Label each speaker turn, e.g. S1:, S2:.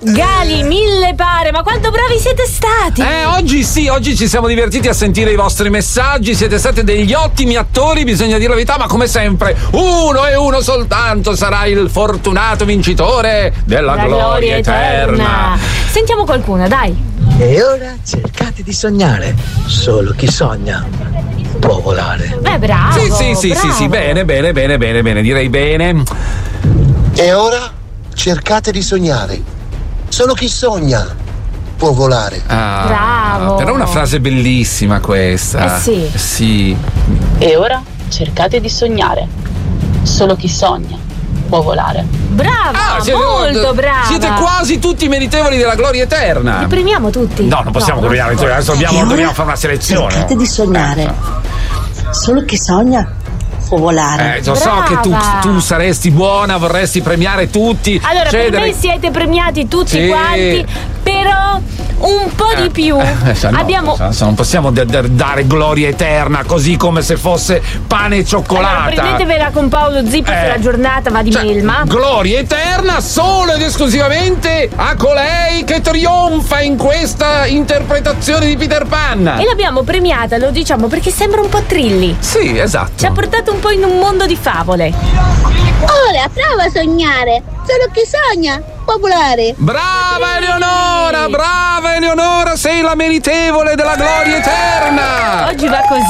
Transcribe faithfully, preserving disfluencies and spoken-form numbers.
S1: Gali, mille pare, ma quanto bravi siete stati!
S2: Eh, oggi sì, oggi ci siamo divertiti a sentire i vostri messaggi, siete stati degli ottimi attori, bisogna dire la verità, ma come sempre, uno e uno soltanto sarà il fortunato vincitore della
S1: La
S2: gloria,
S1: gloria
S2: eterna.
S1: eterna. Sentiamo qualcuno, dai.
S3: E ora cercate di sognare. Solo chi sogna può volare.
S1: Beh, bravo.
S2: Sì, sì, sì, sì, sì, bene, bene, bene, bene, bene, direi bene.
S4: E ora cercate di sognare. Solo chi sogna può volare.
S2: Ah,
S1: Bravo.
S2: Però è una frase bellissima questa.
S1: Eh sì.
S2: Sì.
S5: E ora cercate di sognare. Solo chi sogna può volare.
S1: Brava,
S2: Ah, siete,
S1: molto brava.
S2: Siete quasi tutti meritevoli della gloria eterna.
S1: Li premiamo tutti.
S2: No, non possiamo
S1: No,
S2: premiare tutti, adesso dobbiamo,
S6: E ora
S2: dobbiamo fare una selezione.
S6: cercate di sognare. Solo chi sogna può volare.
S2: Eh, lo so che tu,
S1: Brava.
S2: tu saresti buona, vorresti premiare tutti.
S1: Allora,
S2: cedere-
S1: per me siete premiati tutti
S2: Sì.
S1: quanti, però un po' di più.
S2: Eh, se no,
S1: Abbiamo.
S2: se no, se non possiamo d- d- dare gloria eterna così come se fosse pane e cioccolata.
S1: Allora, prendetevela con Paolo Zippo
S2: Eh.
S1: sulla giornata va di
S2: Cioè,
S1: melma.
S2: gloria eterna solo ed esclusivamente a colei che trionfa in questa interpretazione di Peter Pan.
S1: E l'abbiamo premiata, lo diciamo perché sembra un po' Trilli.
S2: Sì, esatto.
S1: Ci ha portato un po' in un mondo di favole.
S7: Ora prova a sognare. Solo chi sogna può volare.
S2: Brava Eleonora, brava Eleonora, sei la meritevole della gloria eterna.
S1: Oggi va così.